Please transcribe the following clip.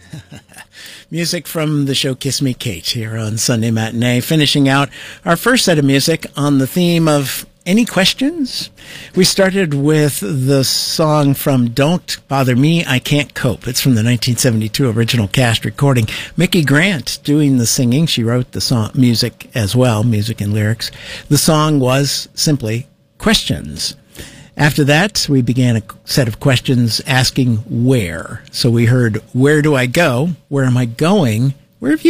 Music from the show Kiss Me Kate here on Sunday Matinee, finishing out our first set of music on the theme of any questions? We started with the song from Don't Bother Me, I Can't Cope. It's from the 1972 original cast recording. Mickey Grant doing the singing. She wrote the song music as well, music and lyrics. The song was simply Questions. After that, we began a set of questions asking where. So we heard, where do I go? Where am I going? Where have you